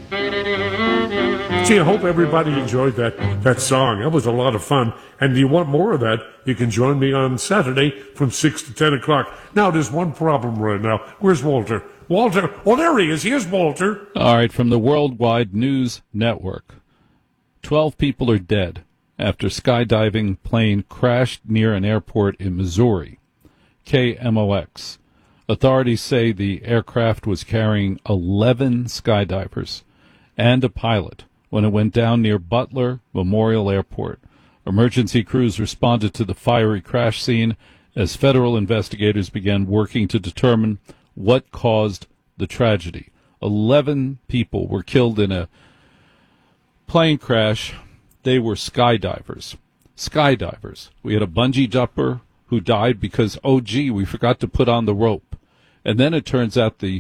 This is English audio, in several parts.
Gee, I hope everybody enjoyed that song. That was a lot of fun. And if you want more of that, you can join me on Saturday from 6 to 10 o'clock. Now, there's one problem right now. Where's Walter? Walter? Oh, there he is. Here's Walter. All right, from the Worldwide News Network. 12 people are dead after skydiving plane crashed near an airport in Missouri. KMOX. Authorities say the aircraft was carrying 11 skydivers and a pilot when it went down near Butler Memorial Airport. Emergency crews responded to the fiery crash scene as federal investigators began working to determine what caused the tragedy. 11 people were killed in a plane crash. They were skydivers. Skydivers. We had a bungee jumper who died because, we forgot to put on the rope. And then it turns out the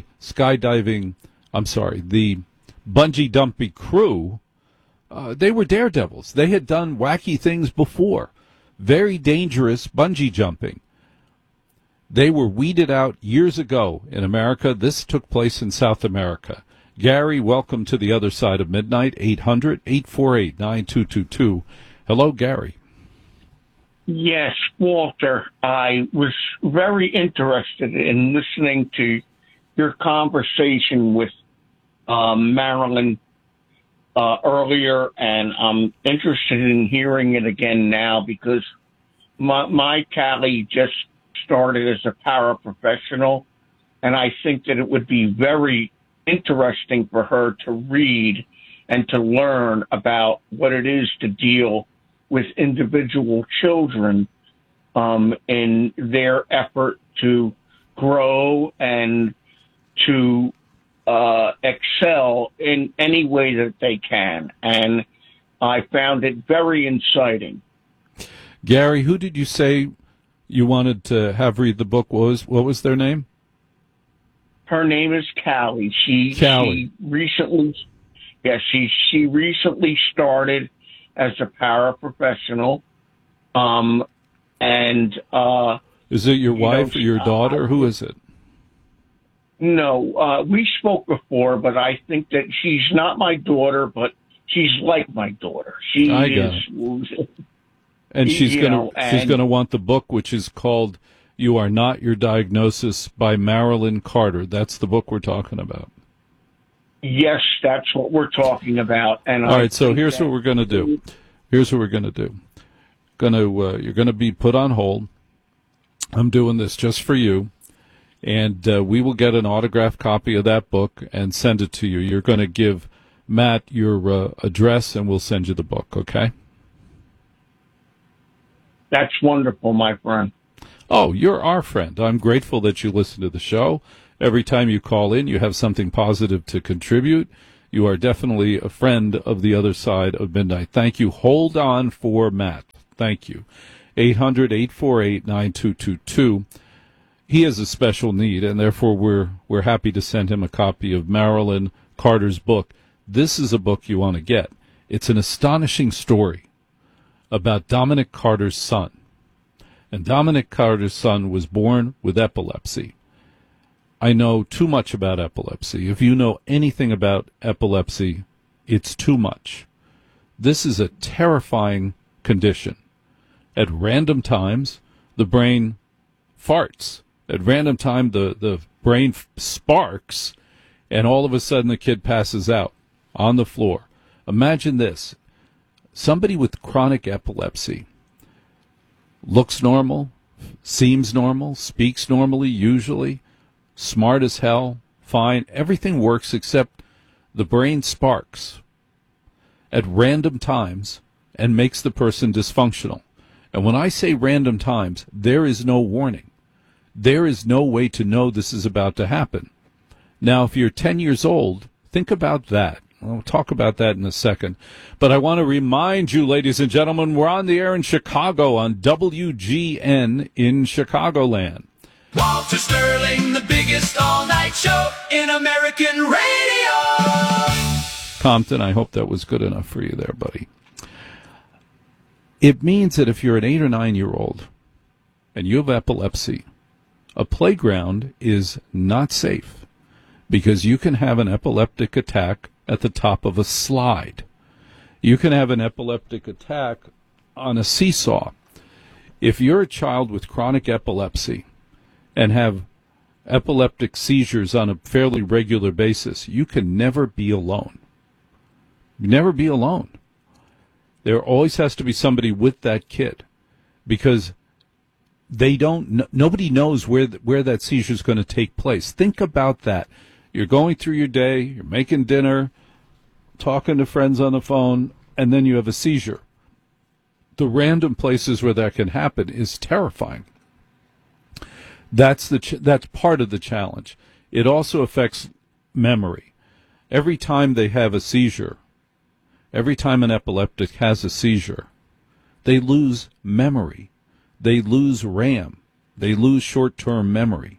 bungee dumping crew, they were daredevils. They had done wacky things before. Very dangerous bungee jumping. They were weeded out years ago in America. This took place in South America. Gary, welcome to the other side of midnight, 800-848-9222. Hello, Gary. Yes, Walter. I was very interested in listening to your conversation with Marilyn earlier, and I'm interested in hearing it again now because my Callie just started as a paraprofessional, and I think that it would be very interesting for her to read and to learn about what it is to deal with individual children in their effort to grow and to excel in any way that they can. And I found it very inciting. Gary, who did you say you wanted to have read the book? What was their name? Her name is Callie. She recently started as a paraprofessional. Is it your wife or your daughter? Who is it? No, we spoke before, but I think that she's not my daughter, but she's like my daughter. She is, and she's gonna want the book, which is called "You Are Not Your Diagnosis" by Marilyn Carter. That's the book we're talking about. Yes, that's what we're talking about. And all right, so here's what we're going to do. You're going to be put on hold. I'm doing this just for you, and we will get an autographed copy of that book and send it to you. You're going to give Matt your address, and we'll send you the book, okay? That's wonderful, my friend. Oh, you're our friend. I'm grateful that you listen to the show. Every time you call in, you have something positive to contribute. You are definitely a friend of the other side of midnight. Thank you. Hold on for Matt. Thank you. 800-848-9222. He has a special need, and therefore we're happy to send him a copy of Marilyn Carter's book. This is a book you want to get. It's an astonishing story about Dominic Carter's son. And Dominic Carter's son was born with epilepsy. I know too much about epilepsy. If you know anything about epilepsy, it's too much. This is a terrifying condition. At random times, the brain farts. At random time, the brain sparks, and all of a sudden the kid passes out on the floor. Imagine this. Somebody with chronic epilepsy looks normal, seems normal, speaks normally, usually, smart as hell, fine. Everything works except the brain sparks at random times and makes the person dysfunctional. And when I say random times, there is no warning. There is no way to know this is about to happen. Now, if you're 10 years old, think about that. We'll talk about that in a second. But I want to remind you, ladies and gentlemen, we're on the air in Chicago on WGN in Chicagoland. Walter Sterling, the biggest all-night show in American radio. Compton, I hope that was good enough for you there, buddy. It means that if you're an 8 or 9-year-old and you have epilepsy, a playground is not safe because you can have an epileptic attack at the top of a slide. You can have an epileptic attack on a seesaw. If you're a child with chronic epilepsy and have epileptic seizures on a fairly regular basis, you can never be alone. Never be alone. There always has to be somebody with that kid, because nobody knows where that seizure is going to take place. Think about that. You're going through your day, you're making dinner, talking to friends on the phone, and then you have a seizure. The random places where that can happen is terrifying. That's part of the challenge. It also affects memory. Every time they have a seizure, every time an epileptic has a seizure, they lose memory. They lose RAM. They lose short-term memory.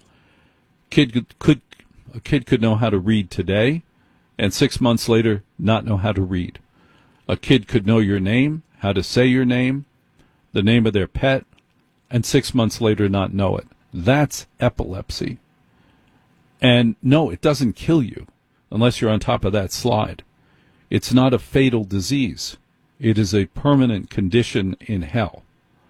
A kid could know how to read today, and 6 months later not know how to read. A kid could know your name, how to say your name, the name of their pet, and 6 months later not know it. That's epilepsy. And no, it doesn't kill you unless you're on top of that slide. It's not a fatal disease. It is a permanent condition in hell.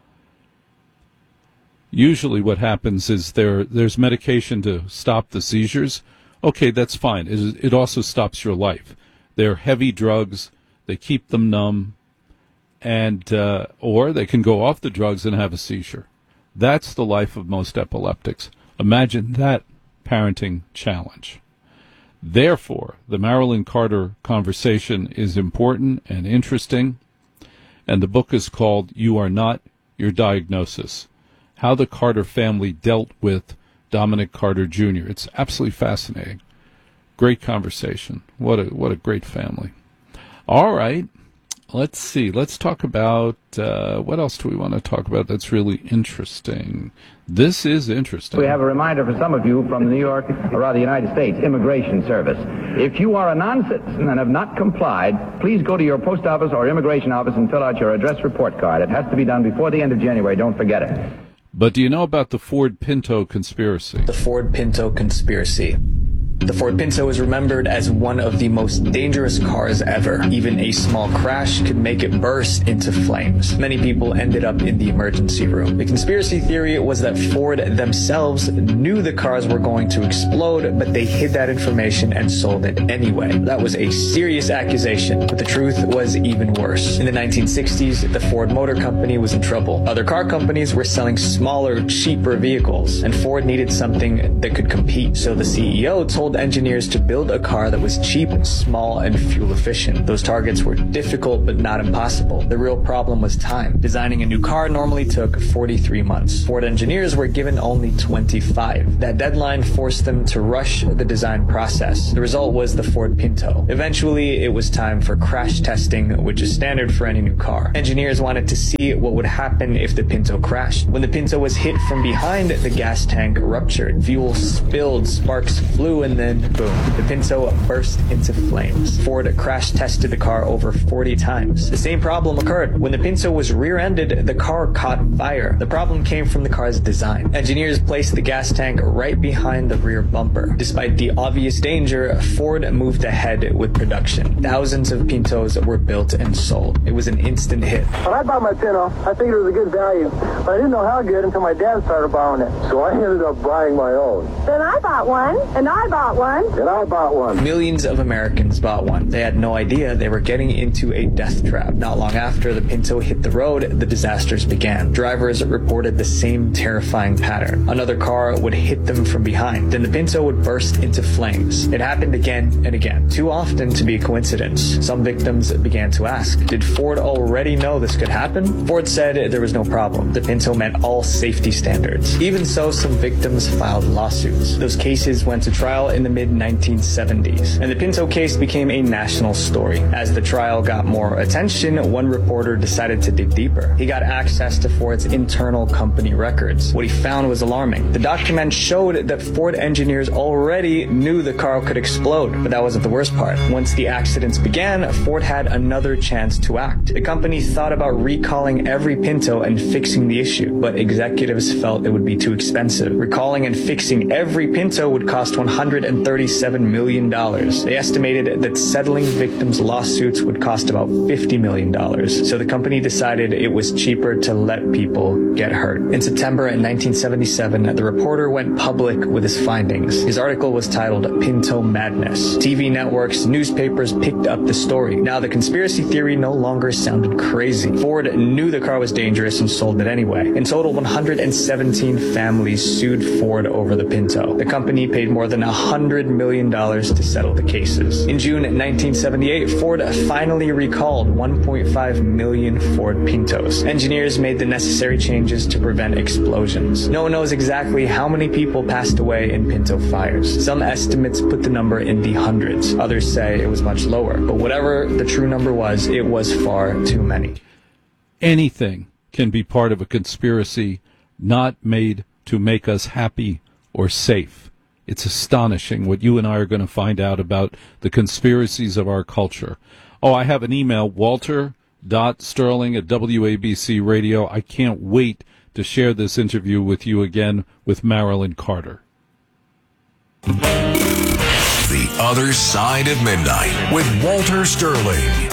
Usually what happens is there's medication to stop the seizures. Okay, that's fine. It also stops your life. They're heavy drugs. They keep them numb. And or they can go off the drugs and have a seizure. That's the life of most epileptics. Imagine that parenting challenge. Therefore, the Marilyn Carter conversation is important and interesting, and the book is called You Are Not Your Diagnosis: How the Carter Family Dealt with Dominic Carter Jr. It's absolutely fascinating. Great conversation. What a great family. All right. Let's see. Let's talk about, what else do we want to talk about that's really interesting? This is interesting. We have a reminder for some of you from the New York, or rather the United States, Immigration Service. If you are a non-citizen and have not complied, please go to your post office or immigration office and fill out your address report card. It has to be done before the end of January. Don't forget it. But do you know about the Ford Pinto conspiracy? The Ford Pinto conspiracy. The Ford Pinto is remembered as one of the most dangerous cars ever. Even a small crash could make it burst into flames. Many people ended up in the emergency room. The conspiracy theory was that Ford themselves knew the cars were going to explode, but they hid that information and sold it anyway. That was a serious accusation, but the truth was even worse. In the 1960s, the Ford Motor Company was in trouble. Other car companies were selling smaller, cheaper vehicles, and Ford needed something that could compete. So the CEO told engineers to build a car that was cheap, small, and fuel efficient. Those targets were difficult but not impossible. The real problem was time. Designing a new car normally took 43 months. Ford engineers were given only 25. That deadline forced them to rush the design process. The result was the Ford Pinto. Eventually, it was time for crash testing, which is standard for any new car. Engineers wanted to see what would happen if the Pinto crashed. When the Pinto was hit from behind, the gas tank ruptured. Fuel spilled, sparks flew, and then boom, the Pinto burst into flames. Ford crash tested the car over 40 times. The same problem occurred. When the Pinto was rear-ended, the car caught fire. The problem came from the car's design. Engineers placed the gas tank right behind the rear bumper. Despite the obvious danger, Ford moved ahead with production. Thousands of Pintos were built and sold. It was an instant hit. When I bought my Pinto, I figured it was a good value, but I didn't know how good until my dad started borrowing it. So I ended up buying my own. Then I bought one, and I bought one. And I bought one. Millions of Americans bought one. They had no idea they were getting into a death trap. Not long after the Pinto hit the road, the disasters began. Drivers reported the same terrifying pattern. Another car would hit them from behind. Then the Pinto would burst into flames. It happened again and again. Too often to be a coincidence. Some victims began to ask, did Ford already know this could happen? Ford said there was no problem. The Pinto met all safety standards. Even so, some victims filed lawsuits. Those cases went to trial in the mid-1970s, and the Pinto case became a national story. As the trial got more attention, one reporter decided to dig deeper. He got access to Ford's internal company records. What he found was alarming. The document showed that Ford engineers already knew the car could explode, but that wasn't the worst part. Once the accidents began, Ford had another chance to act. The company thought about recalling every Pinto and fixing the issue, but executives felt it would be too expensive. Recalling and fixing every Pinto would cost $100 $137 million. They estimated that settling victims' lawsuits would cost about $50 million. So the company decided it was cheaper to let people get hurt. In September 1977, the reporter went public with his findings. His article was titled Pinto Madness. TV networks, newspapers picked up the story. Now, the conspiracy theory no longer sounded crazy. Ford knew the car was dangerous and sold it anyway. In total, 117 families sued Ford over the Pinto. The company paid more than $100 million to settle the cases. In June 1978, Ford finally recalled 1.5 million Ford Pintos. Engineers made the necessary changes to prevent explosions. No one knows exactly how many people passed away in Pinto fires. Some estimates put the number in the hundreds. Others say it was much lower. But whatever the true number was, it was far too many. Anything can be part of a conspiracy not made to make us happy or safe. It's astonishing what you and I are going to find out about the conspiracies of our culture. Oh, I have an email, walter.sterling@WABC Radio. I can't wait to share this interview with you again with Marilyn Carter. The Other Side of Midnight with Walter Sterling.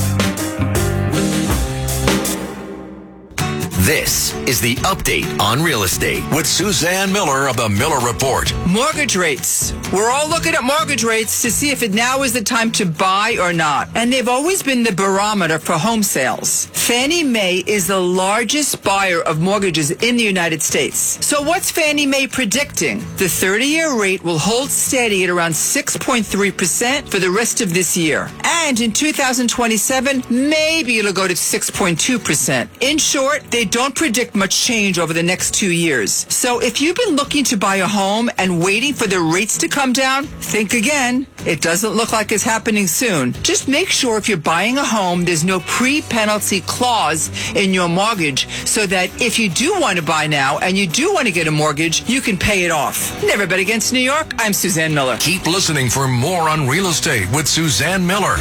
This is the update on real estate with Suzanne Miller of the Miller Report. Mortgage rates. We're all looking at mortgage rates to see if now is the time to buy or not. And they've always been the barometer for home sales. Fannie Mae is the largest buyer of mortgages in the United States. So what's Fannie Mae predicting? The 30-year rate will hold steady at around 6.3% for the rest of this year. And in 2027, maybe it'll go to 6.2%. In short, they don't predict much change over the next 2 years. So if you've been looking to buy a home and waiting for the rates to come down, think again. It doesn't look like it's happening soon. Just make sure if you're buying a home, there's no pre-penalty clause in your mortgage so that if you do want to buy now and you do want to get a mortgage, you can pay it off. Never bet against New York. I'm Suzanne Miller. Keep listening for more on real estate with Suzanne Miller.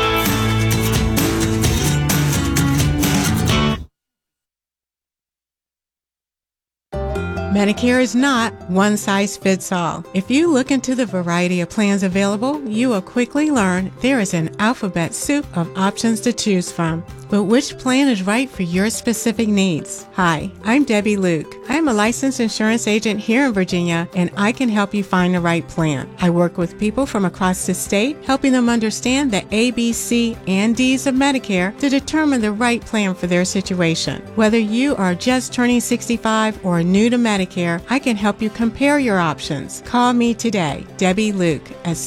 Medicare is not one size fits all. If you look into the variety of plans available, you will quickly learn there is an alphabet soup of options to choose from. But which plan is right for your specific needs? Hi, I'm Debbie Luke. I'm a licensed insurance agent here in Virginia, and I can help you find the right plan. I work with people from across the state, helping them understand the A, B, C, and D's of Medicare to determine the right plan for their situation. Whether you are just turning 65 or new to Medicare, I can help you compare your options. Call me today, Debbie Luke, at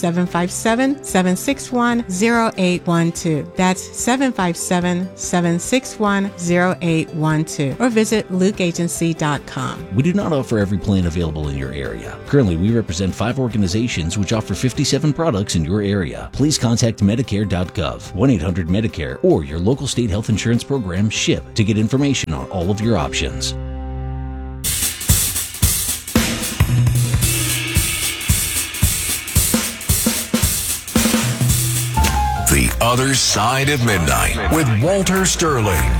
757-761-0812. That's 757-761-0812, or visit lukeagency.com. We do not offer every plan available in your area. Currently, we represent 5 organizations which offer 57 products in your area. Please contact Medicare.gov, 1-800-MEDICARE, or your local state health insurance program, SHIP, to get information on all of your options. The Other Side of Midnight with Walter Sterling.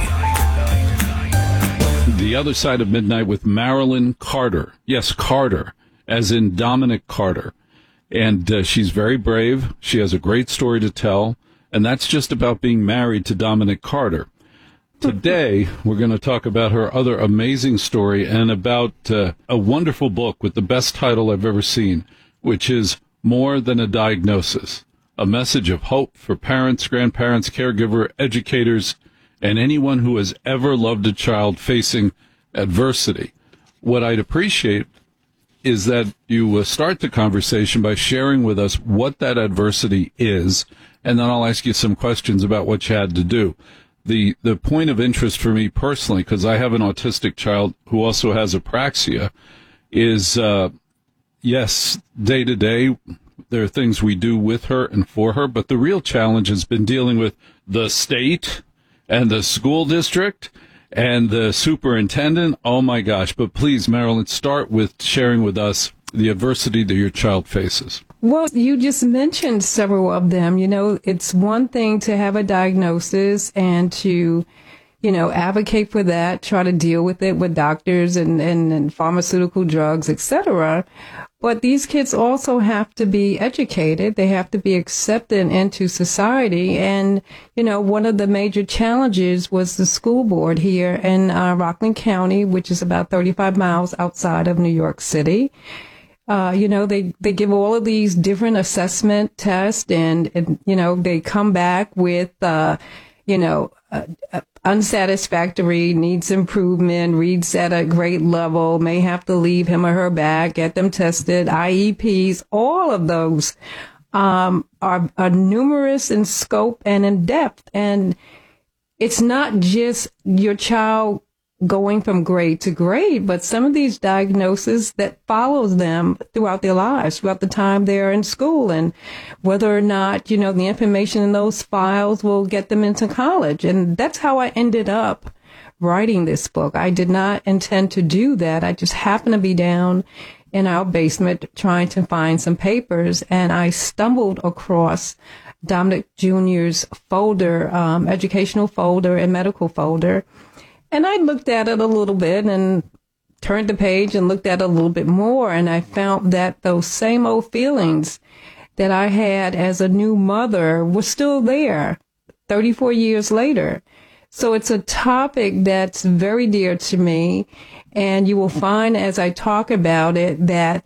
The Other Side of Midnight with Marilyn Carter. Yes, Carter, as in Dominic Carter. And she's very brave. She has a great story to tell. And that's just about being married to Dominic Carter. Today, we're going to talk about her other amazing story and about a wonderful book with the best title I've ever seen, which is More Than a Diagnosis. A message of hope for parents, grandparents, caregiver, educators, and anyone who has ever loved a child facing adversity. What I'd appreciate is that you start the conversation by sharing with us what that adversity is, and then I'll ask you some questions about what you had to do. The point of interest for me personally, because I have an autistic child who also has apraxia, is, yes, day to day, there are things we do with her and for her, but the real challenge has been dealing with the state and the school district and the superintendent. Oh, my gosh. But please, Marilyn, start with sharing with us the adversity that your child faces. Well, you just mentioned several of them. You know, it's one thing to have a diagnosis and to, you know, advocate for that, try to deal with it with doctors and pharmaceutical drugs, etc. But these kids also have to be educated. They have to be accepted into society. And, you know, one of the major challenges was the school board here in Rockland County, which is about 35 miles outside of New York City. You know, they give all of these different assessment tests and you know, they come back with, unsatisfactory, needs improvement, reads at a grade level, may have to leave him or her back, get them tested, IEPs, all of those are numerous in scope and in depth. And it's not just your child going from grade to grade, but some of these diagnoses that follows them throughout their lives, throughout the time they're in school, and whether or not, you know, the information in those files will get them into college. And that's how I ended up writing this book. I did not intend to do that. I just happened to be down in our basement trying to find some papers, and I stumbled across Dominic Jr.'s folder, educational folder and medical folder. And I looked at it a little bit and turned the page and looked at it a little bit more. And I found that those same old feelings that I had as a new mother were still there 34 years later. So it's a topic that's very dear to me. And you will find as I talk about it that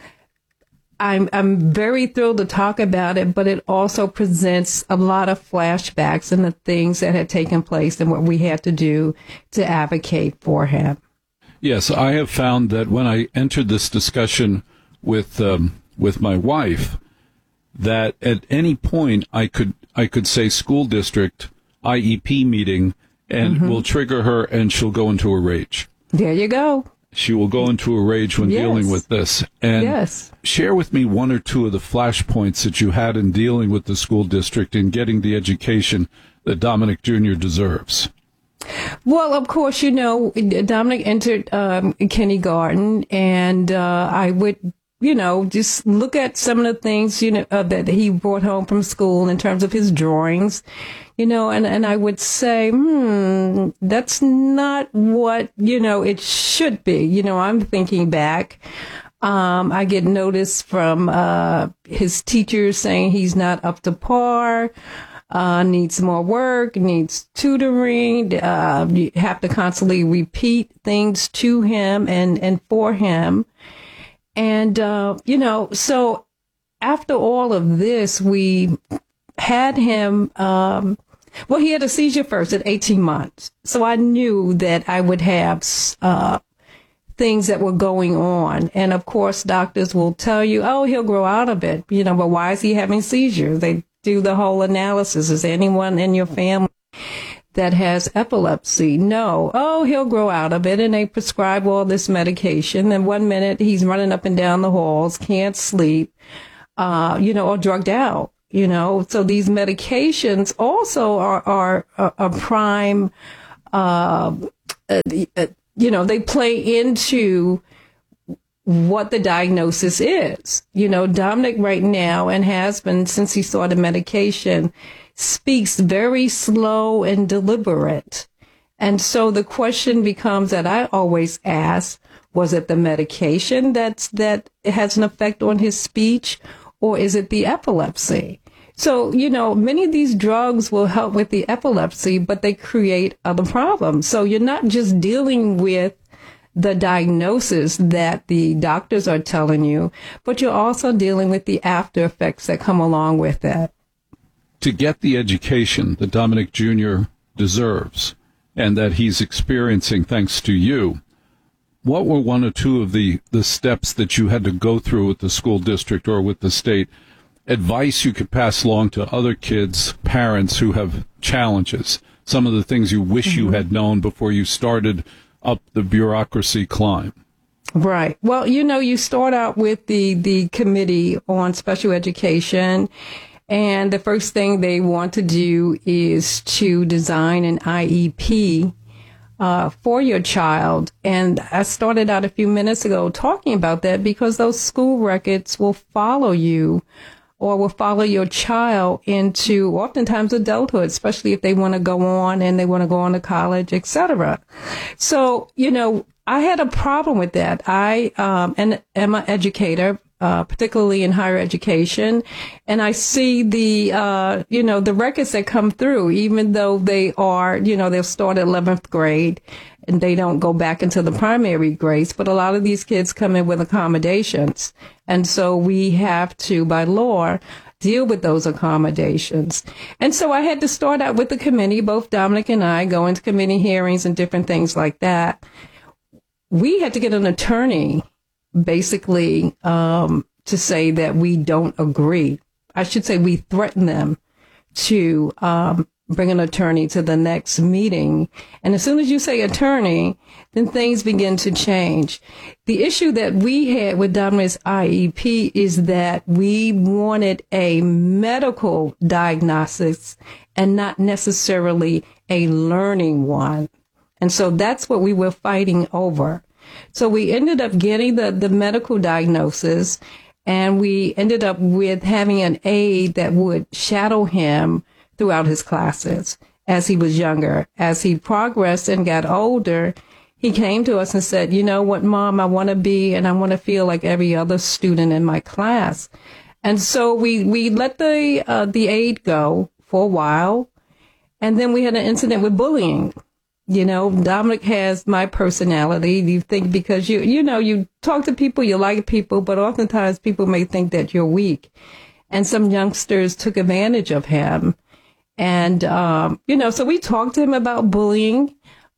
I'm very thrilled to talk about it, but it also presents a lot of flashbacks and the things that had taken place and what we had to do to advocate for him. Yes, I have found that when I entered this discussion with my wife, that at any point I could say school district IEP meeting, and will trigger her, and she'll go into a rage. There you go. She will go into a rage when dealing with this. And share with me one or two of the flashpoints that you had in dealing with the school district and getting the education that Dominic Jr. deserves. Well, of course, you know, Dominic entered kindergarten, and I would, you know, just look at some of the things, you know, that he brought home from school in terms of his drawings. You know, and I would say, that's not what, you know, it should be. You know, I'm thinking back. I get notice from his teachers saying he's not up to par, needs more work, needs tutoring. You have to constantly repeat things to him and for him. And, you know, so after all of this, we had him, well, he had a seizure first at 18 months. So I knew that I would have things that were going on. And of course, doctors will tell you, oh, he'll grow out of it. You know, but why is he having seizures? They do the whole analysis. Is there anyone in your family that has epilepsy? No. Oh, he'll grow out of it. And they prescribe all this medication. And 1 minute he's running up and down the halls, can't sleep, you know, or drugged out. You know, so these medications also are a prime, you know, they play into what the diagnosis is. You know, Dominic right now, and has been since he started medication, speaks very slow and deliberate. And so the question becomes that I always ask, was it the medication that has an effect on his speech? Or is it the epilepsy? So, you know, many of these drugs will help with the epilepsy, but they create other problems. So you're not just dealing with the diagnosis that the doctors are telling you, but you're also dealing with the after effects that come along with that. To get the education that Dominic Jr. deserves and that he's experiencing thanks to you, what were one or two of the steps that you had to go through with the school district or with the state? Advice you could pass along to other kids, parents who have challenges, some of the things you wish you had known before you started up the bureaucracy climb. Right. Well, you know, you start out with the Committee on Special Education, and the first thing they want to do is to design an IEP for your child. And I started out a few minutes ago talking about that because those school records will follow you or will follow your child into oftentimes adulthood, especially if they want to go on and they want to go on to college, etc. So, you know, I had a problem with that. I am an educator particularly in higher education. And I see the records that come through, even though they are, they'll start at 11th grade and they don't go back into the primary grades. But a lot of these kids come in with accommodations. And so we have to, by law, deal with those accommodations. And so I had to start out with the committee, both Dominic and I, go into committee hearings and different things like that. We had to get an attorney, basically, to say that we don't agree. I should say we threatened them to bring an attorney to the next meeting. And as soon as you say attorney, then things begin to change. The issue that we had with Dominic's IEP is that we wanted a medical diagnosis and not necessarily a learning one. And so that's what we were fighting over. So we ended up getting the medical diagnosis, and we ended up with having an aide that would shadow him throughout his classes as he was younger. As he progressed and got older, he came to us and said, you know what, Mom, I want to be and I want to feel like every other student in my class. And so we let the aide go for a while. And then we had an incident with bullying. Dominic has my personality. You think because you talk to people, you like people, but oftentimes people may think that you're weak. And some youngsters took advantage of him. And, so we talked to him about bullying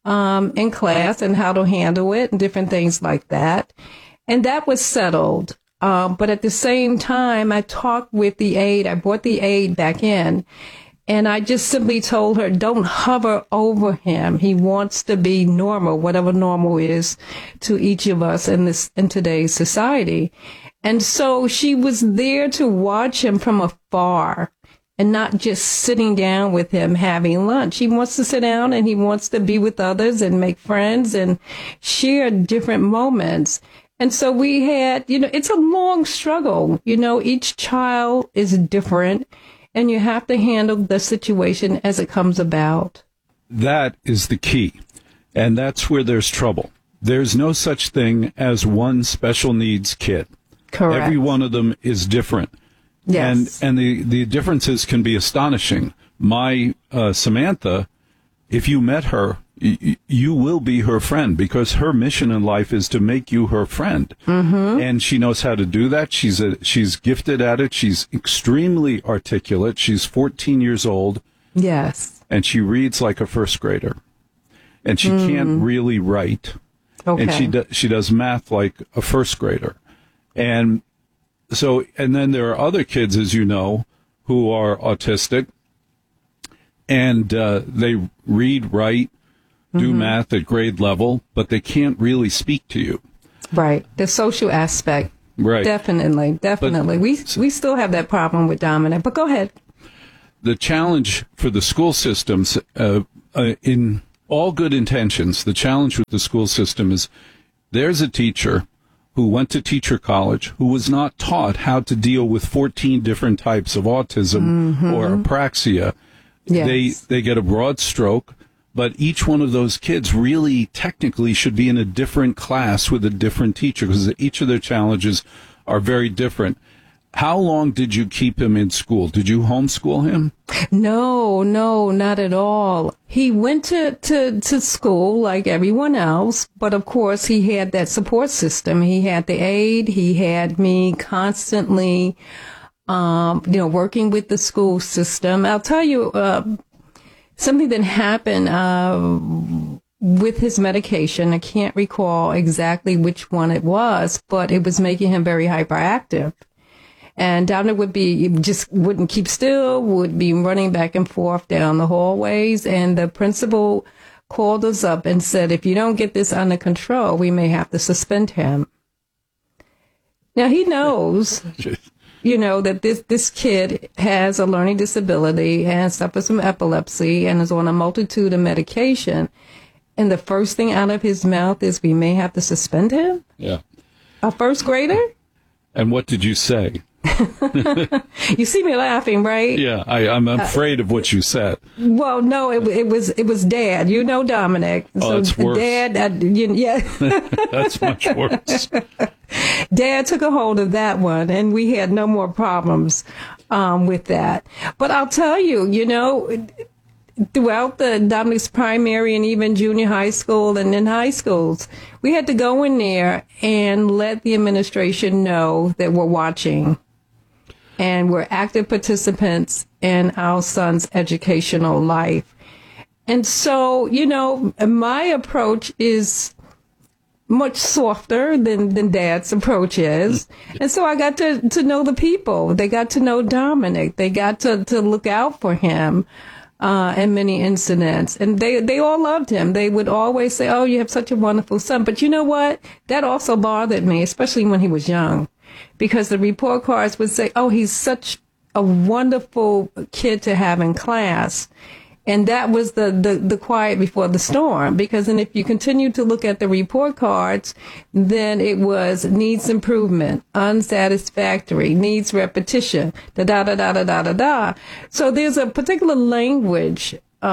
in class and how to handle it and different things like that. And that was settled. But at the same time, I talked with the aide. I brought the aide back in. And I just simply told her, don't hover over him. He wants to be normal, whatever normal is to each of us in today's society. And so she was there to watch him from afar and not just sitting down with him having lunch. He wants to sit down and he wants to be with others and make friends and share different moments. And so we had, it's a long struggle. Each child is different. And you have to handle the situation as it comes about. That is the key. And that's where there's trouble. There's no such thing as one special needs kid. Correct. Every one of them is different. Yes. And the differences can be astonishing. My Samantha, if you met her, you will be her friend because her mission in life is to make you her friend. Mm-hmm. And she knows how to do that. She's gifted at it. She's extremely articulate. She's 14 years old. Yes. And she reads like a first grader. And she can't really write. Okay. And she does math like a first grader. And then there are other kids, as you know, who are autistic. And they read, write, do math at grade level, but they can't really speak to you. Right. The social aspect. Right. Definitely. But, we still have that problem with Dominic, but go ahead. The challenge for the school systems, in all good intentions, the challenge with the school system is there's a teacher who went to teacher college who was not taught how to deal with 14 different types of autism or apraxia. Yes. They get a broad stroke. But each one of those kids really technically should be in a different class with a different teacher because each of their challenges are very different. How long did you keep him in school? Did you homeschool him? No, not at all. He went to school like everyone else, but of course he had that support system. He had the aide. He had me constantly, working with the school system. I'll tell you, something that happened with his medication. I can't recall exactly which one it was, but it was making him very hyperactive. And Dominic wouldn't keep still, would be running back and forth down the hallways. And the principal called us up and said, if you don't get this under control, we may have to suspend him. Now he knows that this kid has a learning disability and suffers from epilepsy and is on a multitude of medication. And the first thing out of his mouth is we may have to suspend him? Yeah. A first grader? And what did you say? You see me laughing, right? Yeah, I'm afraid of what you said. Well, no, it was Dad. You know Dominic. Oh, it's worse. Dad, yeah. That's much worse. Dad took a hold of that one, and we had no more problems with that. But I'll tell you, throughout the Dominic's primary and even junior high school and in high schools, we had to go in there and let the administration know that we're watching and we're active participants in our son's educational life. And so, my approach is much softer than Dad's approach is. And so I got to know the people. They got to know Dominic. They got to look out for him in many incidents. And they all loved him. They would always say, "Oh, you have such a wonderful son." But you know what? That also bothered me, especially when he was young, because the report cards would say, "Oh, he's such a wonderful kid to have in class." And that was the quiet before the storm, because then if you continue to look at the report cards, then it was needs improvement, unsatisfactory, needs repetition, da-da-da-da-da-da-da. So there's a particular language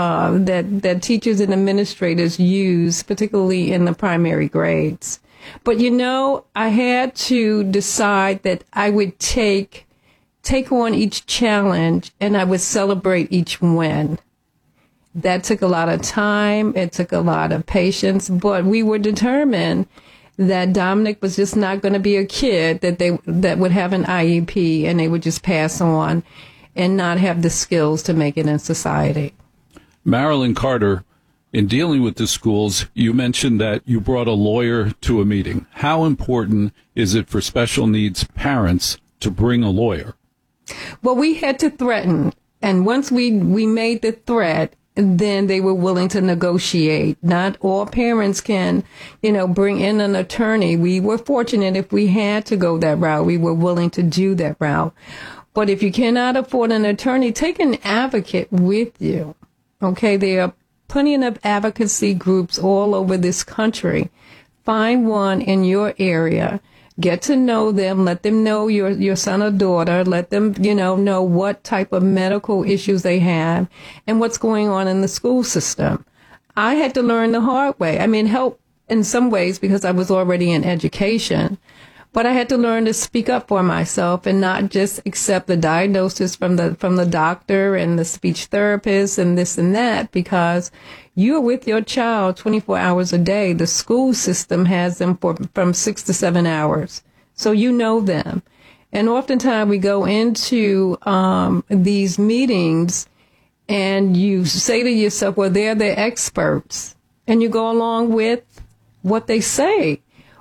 that teachers and administrators use, particularly in the primary grades. But, I had to decide that I would take on each challenge and I would celebrate each win. That took a lot of time. It took a lot of patience, but we were determined that Dominic was just not going to be a kid that would have an IEP and they would just pass on and not have the skills to make it in society. Marilyn Carter, in dealing with the schools, you mentioned that you brought a lawyer to a meeting. How important is it for special needs parents to bring a lawyer? Well, we had to threaten. And once we made the threat, then they were willing to negotiate. Not all parents can, bring in an attorney. We were fortunate if we had to go that route. We were willing to do that route. But if you cannot afford an attorney, take an advocate with you. Okay, there are plenty of advocacy groups all over this country. Find one in your area. Get to know them. Let them know your son or daughter. Let them, know what type of medical issues they have and what's going on in the school system. I had to learn the hard way. Help in some ways because I was already in education, but I had to learn to speak up for myself and not just accept the diagnosis from the doctor and the speech therapist and this and that, because you're with your child 24 hours a day. The school system has them from 6 to 7 hours. So you know them. And oftentimes we go into these meetings and you say to yourself, well, they're the experts. And you go along with what they say.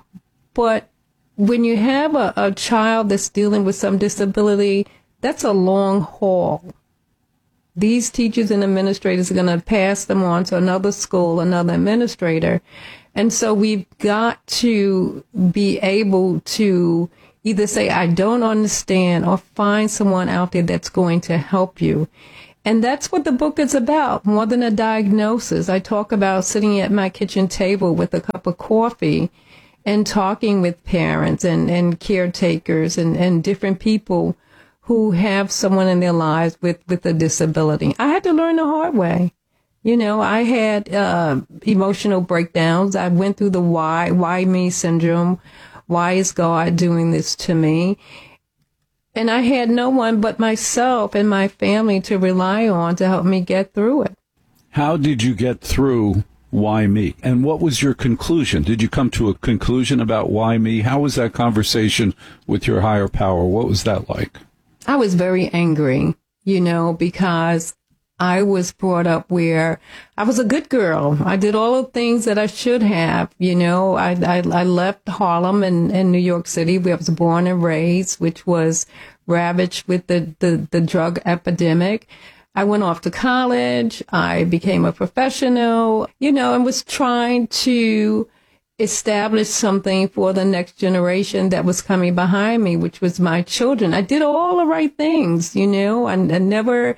But when you have a child that's dealing with some disability, that's a long haul. These teachers and administrators are going to pass them on to another school, another administrator. And so we've got to be able to either say, I don't understand, or find someone out there that's going to help you. And that's what the book is about, more than a diagnosis. I talk about sitting at my kitchen table with a cup of coffee and talking with parents and caretakers and different people who have someone in their lives with a disability. I had to learn the hard way. I had emotional breakdowns. I went through the why me syndrome. Why is God doing this to me? And I had no one but myself and my family to rely on to help me get through it. How did you get through why me? And what was your conclusion? Did you come to a conclusion about why me? How was that conversation with your higher power? What was that like? I was very angry, because I was brought up where I was a good girl. I did all the things that I should have. I left Harlem in New York City, where I was born and raised, which was ravaged with the drug epidemic. I went off to college. I became a professional, and was trying to establish something for the next generation that was coming behind me, which was my children. I did all the right things, I never,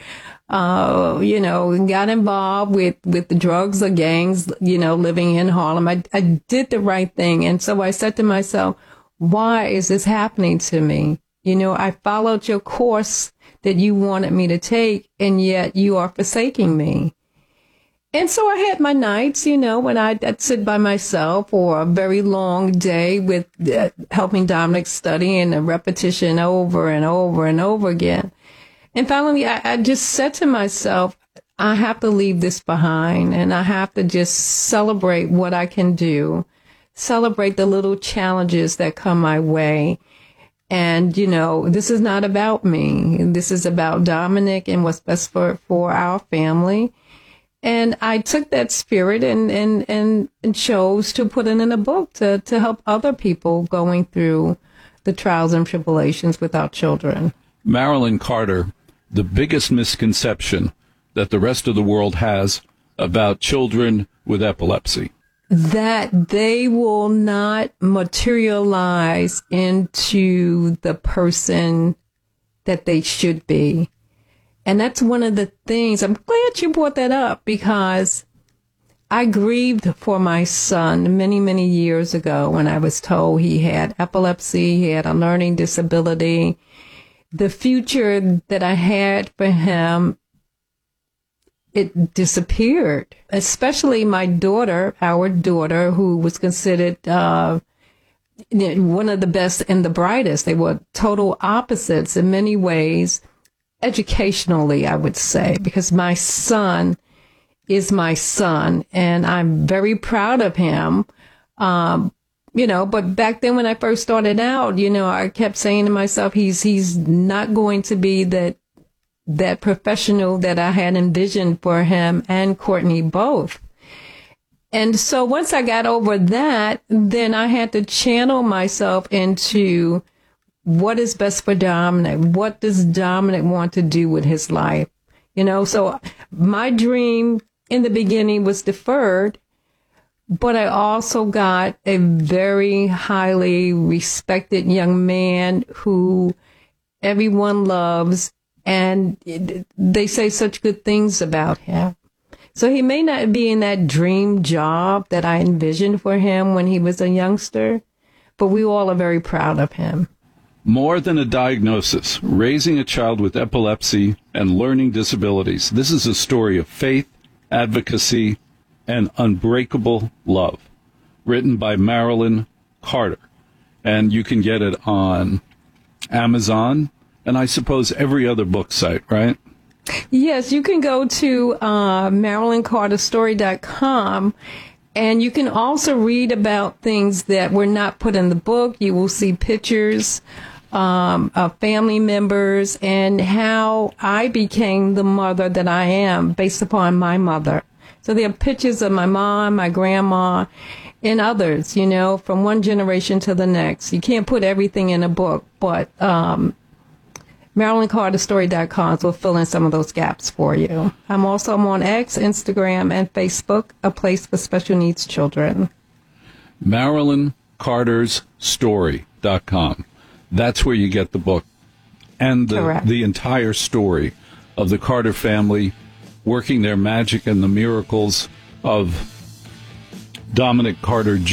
got involved with the drugs or gangs, living in Harlem. I did the right thing. And so I said to myself, why is this happening to me? I followed your course that you wanted me to take, and yet you are forsaking me. And so I had my nights, when I'd sit by myself for a very long day with helping Dominic study and a repetition over and over and over again. And finally, I just said to myself, I have to leave this behind, and I have to just celebrate what I can do, celebrate the little challenges that come my way. And, this is not about me. This is about Dominic and what's best for our family. And I took that spirit and chose to put it in a book to help other people going through the trials and tribulations with our children. Marilyn Carter, the biggest misconception that the rest of the world has about children with epilepsy. That they will not materialize into the person that they should be. And that's one of the things, I'm glad you brought that up, because I grieved for my son many, many years ago when I was told he had epilepsy, he had a learning disability. The future that I had for him, it disappeared, especially my daughter, our daughter, who was considered one of the best and the brightest. They were total opposites in many ways, educationally, I would say, because my son is my son, and I'm very proud of him. But back then when I first started out, I kept saying to myself, he's not going to be that professional that I had envisioned for him and Courtney both. And so once I got over that, then I had to channel myself into what is best for Dominic. What does Dominic want to do with his life? So my dream in the beginning was deferred, but I also got a very highly respected young man who everyone loves, and they say such good things about him. So he may not be in that dream job that I envisioned for him when he was a youngster, but we all are very proud of him. More than a diagnosis, raising a child with epilepsy and learning disabilities. This is a story of faith, advocacy, and unbreakable love. Written by Marilyn Carter. And you can get it on Amazon and I suppose every other book site, right? Yes, you can go to MarilynCarterStory.com, and you can also read about things that were not put in the book. You will see pictures of family members and how I became the mother that I am based upon my mother. So there are pictures of my mom, my grandma, and others, from one generation to the next. You can't put everything in a book, but MarilynCarterStory.com will fill in some of those gaps for you. I'm on X, Instagram, and Facebook, a place for special needs children. MarilynCarterStory.com. That's where you get the book and the entire story of the Carter family working their magic and the miracles of Dominic Carter Jr.